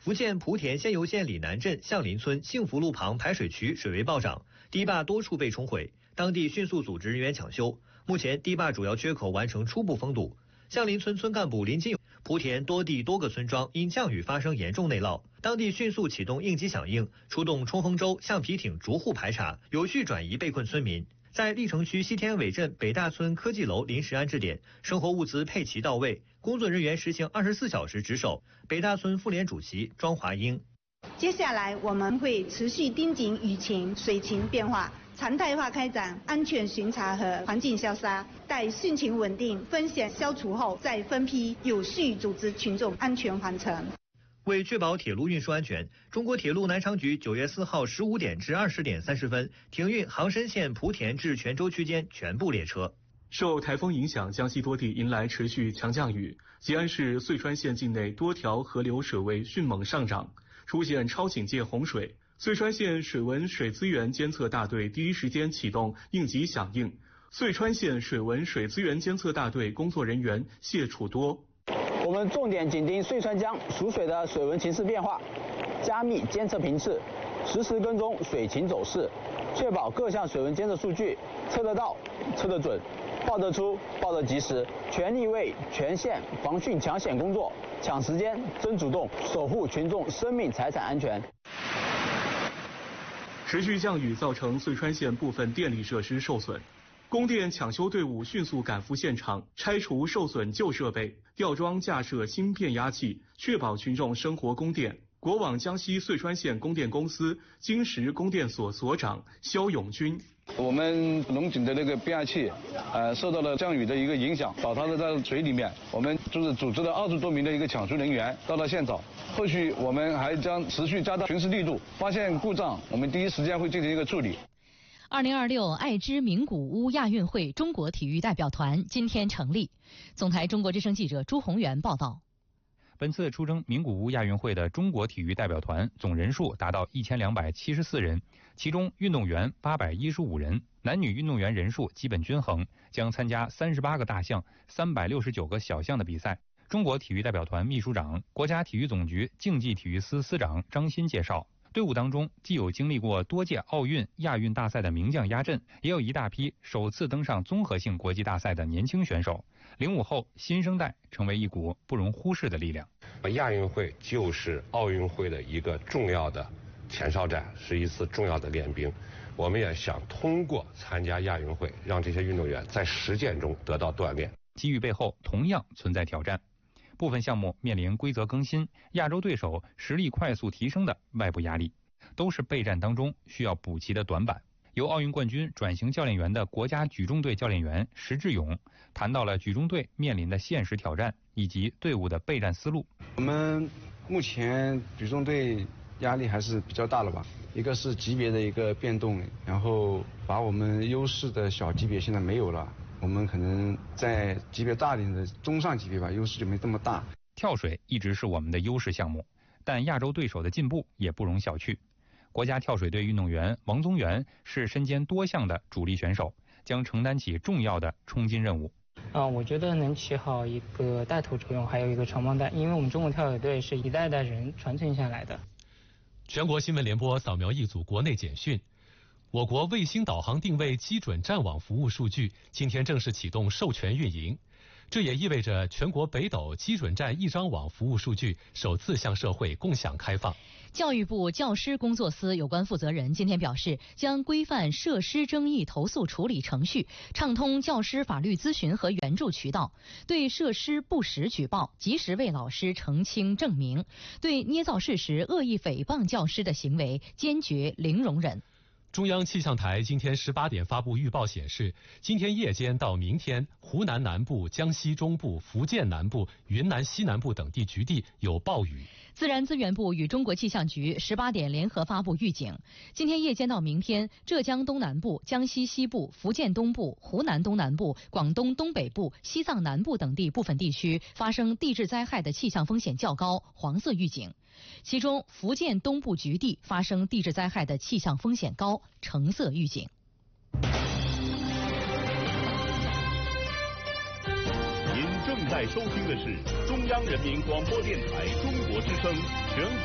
福建莆田仙游县里南镇向林村幸福路旁排水渠水位暴涨，堤坝多处被冲毁，当地迅速组织人员抢修，目前堤坝主要缺口完成初步封堵。向林村村干部林金勇，莆田多地多个村庄因降雨发生严重内涝，当地迅速启动应急响应，出动冲锋舟、橡皮艇逐户排查，有序转移被困村民。在历城区西天尾镇北大村科技楼临时安置点，生活物资配齐到位，工作人员实行24小时值守。北大村妇联主席庄华英： 接下来我们会持续盯紧雨情、水情变化，常态化开展安全巡查和环境消杀，待汛情稳定、风险消除后，再分批有序组织群众安全返程。 为确保铁路运输安全，中国铁路南昌局9月4号15点至20点30分停运杭深线莆田至泉州区间全部列车。 受台风影响，江西多地迎来持续强降雨，吉安市遂川县境内多条河流水位迅猛上涨，出现超警戒洪水。遂川县水文水资源监测大队第一时间启动应急响应，遂川县水文水资源监测大队工作人员谢楚多。 我们重点紧盯遂川江属水的水文情势变化，加密监测频次，实时跟踪水情走势，确保各项水文监测数据测得到、测得准、报得出、报得及时，全力为全县防汛抢险工作抢时间、争主动，守护群众生命财产安全。 持续降雨造成遂川县部分电力设施受损，供电抢修队伍迅速赶赴现场，拆除受损旧设备，吊装架设新变压器，确保群众生活供电。国网江西遂川县供电公司金石供电所所长肖永军： 我们龙井的那个变压器，受到了降雨的一个影响，倒塌在水里面。我们就是组织了20多名的一个抢修人员到了现场，后续我们还将持续加大巡视力度，发现故障，我们第一时间会进行一个处理。 2026爱知名古屋亚运会中国体育代表团今天成立。总台中国之声记者朱宏元报道。 本次出征名古屋亚运会的中国体育代表团总人数达到1274人，其中运动员815人，男女运动员人数基本均衡，将参加38个大项、369个小项的比赛。中国体育代表团秘书长、国家体育总局竞技体育司司长张欣介绍，队伍当中既有经历过多届奥运、亚运大赛的名将压阵，也有一大批首次登上综合性国际大赛的年轻选手。05后新生代成为一股不容忽视的力量。 亚运会就是奥运会的一个重要的前哨战，是一次重要的练兵。我们也想通过参加亚运会，让这些运动员在实践中得到锻炼。 机遇背后同样存在挑战，部分项目面临规则更新、亚洲对手实力快速提升的外部压力，都是备战当中需要补齐的短板。由奥运冠军转型教练员的国家举重队教练员石志勇谈到了举重队面临的现实挑战以及队伍的备战思路。 我们目前举重队压力还是比较大的吧，一个是级别的一个变动，然后把我们优势的小级别现在没有了，我们可能在级别大一点的中上级别吧，优势就没这么大。 跳水一直是我们的优势项目，但亚洲对手的进步也不容小觑。国家跳水队运动员王宗源是身兼多项的主力选手，将承担起重要的冲金任务。 我觉得能起好一个带头作用，还有一个传帮带，因为我们中国跳水队是一代代人传承下来的。 全国新闻联播扫描一组国内简讯。我国卫星导航定位基准战网服务数据今天正式启动授权运营，这也意味着全国北斗基准站一张网服务数据首次向社会共享开放。 教育部教师工作司有关负责人今天表示，将规范设施争议投诉处理程序，畅通教师法律咨询和援助渠道，对设施不实举报及时为老师澄清证明，对捏造事实、恶意诽谤教师的行为坚决零容忍。 中央气象台今天18点发布预报显示，今天夜间到明天，湖南南部、江西中部、福建南部、云南西南部等地局地有暴雨。 自然资源部与中国气象局18点联合发布预警，今天夜间到明天，浙江东南部、江西西部、福建东部、湖南东南部、广东东北部、西藏南部等地部分地区发生地质灾害的气象风险较高，黄色预警。其中福建东部局地发生地质灾害的气象风险高，橙色预警。 您正在收听的是中央人民广播电台中国之声全